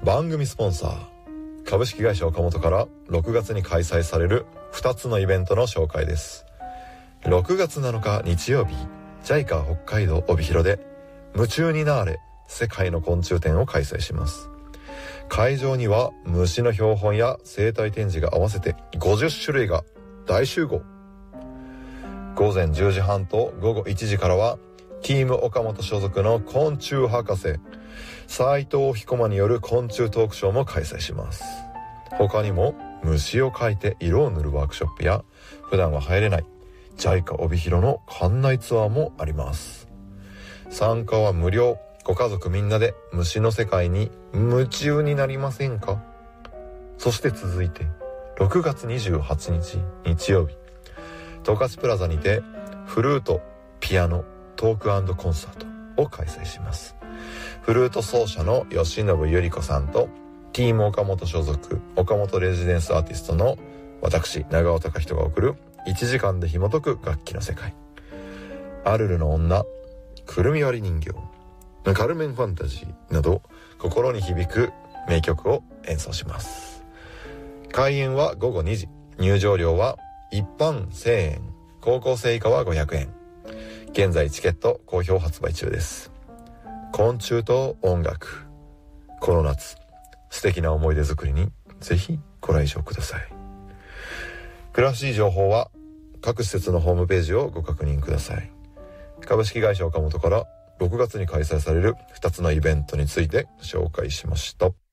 番組スポンサー株式会社岡本から6月に開催される2つのイベントの紹介です。6月7日日曜日、JICA 北海道帯広で夢中になれ世界の昆虫展を開催します。会場には虫の標本や生態展示が合わせて50種類が大集合。午前10時半と午後1時からはティーム岡本所属の昆虫博士斉藤彦馬による昆虫トークショーも開催します。他にも虫を描いて色を塗るワークショップや普段は入れない JICA 帯広の館内ツアーもあります。参加は無料。ご家族みんなで虫の世界に夢中になりませんか？そして続いて6月28日日曜日、十勝プラザにてフルート、ピアノ、トーク&コンサートを開催します。フルート奏者の吉信由里子さんとティーム岡本所属岡本レジデンスアーティストの私長尾隆人が送る1時間で紐解く楽器の世界。アルルの女、くるみ割り人形、カルメンファンタジーなど心に響く名曲を演奏します。開演は午後2時。入場料は一般1000円、高校生以下は500円。現在チケット好評発売中です。昆虫と音楽、この夏素敵な思い出作りにぜひご来場ください。詳しい情報は各施設のホームページをご確認ください。株式会社岡本から6月に開催される2つのイベントについて紹介しました。